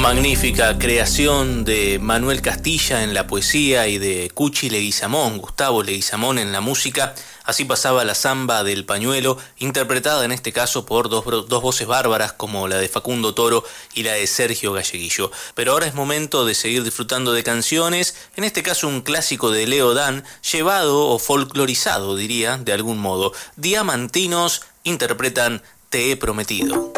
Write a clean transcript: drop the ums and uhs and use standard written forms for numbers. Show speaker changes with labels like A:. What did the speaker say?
A: Magnífica creación de Manuel Castilla en la poesía y de Cuchi Leguizamón, Gustavo Leguizamón en la música. Así pasaba la samba del pañuelo, interpretada en este caso por dos voces bárbaras como la de Facundo Toro y la de Sergio Galleguillo. Pero ahora es momento de seguir disfrutando de canciones, en este caso un clásico de Leo Dan, llevado o folclorizado, diría, de algún modo. Diamantinos interpretan Te he prometido.